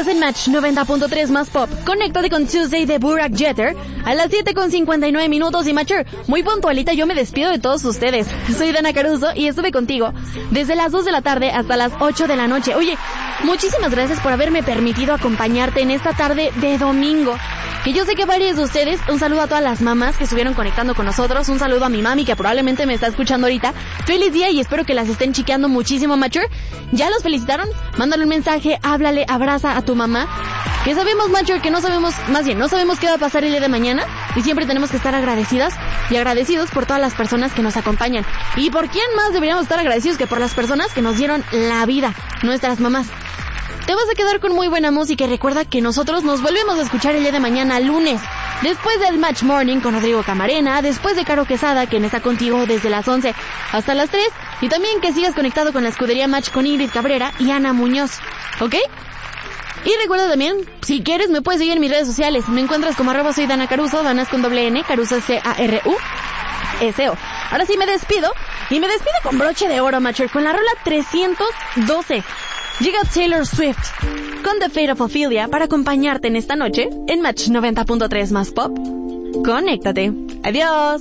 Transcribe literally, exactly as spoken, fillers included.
Estás en Match noventa punto tres más pop. Conéctate con Tuesday de Burak Jeter a las siete con cincuenta y nueve minutos. Y Matcher, muy puntualita, yo me despido de todos ustedes. Soy Dana Caruso y estuve contigo desde las dos de la tarde hasta las ocho de la noche. Oye, muchísimas gracias por haberme permitido acompañarte en esta tarde de domingo. Que yo sé que varios de ustedes, un saludo a todas las mamás que estuvieron conectando con nosotros, un saludo a mi mami que probablemente me está escuchando ahorita. Feliz día y espero que las estén chiqueando muchísimo, Matcher. ¿Ya los felicitaron? Mándale un mensaje, háblale, abraza a tu mamá. Que sabemos, Matcher, que no sabemos, más bien, no sabemos qué va a pasar el día de mañana y siempre tenemos que estar agradecidas y agradecidos por todas las personas que nos acompañan. ¿Y por quién más deberíamos estar agradecidos que por las personas que nos dieron la vida, nuestras mamás? Te vas a quedar con muy buena música y recuerda que nosotros nos volvemos a escuchar el día de mañana, lunes, después del Match Morning con Rodrigo Camarena, después de Caro Quesada, quien está contigo desde las once hasta las tres, y también que sigas conectado con la escudería Match con Ingrid Cabrera y Ana Muñoz, ¿ok? Y recuerda también, si quieres, me puedes seguir en mis redes sociales. Me encuentras como arroba soy Dana Caruso, Danas con doble N, Caruso C A R U S O. Ahora sí me despido, y me despido con broche de oro, Matcher, con la rola trescientos doce. Llega Taylor Swift con The Fate of Ophelia para acompañarte en esta noche en Match noventa punto tres más pop. Conéctate. Adiós.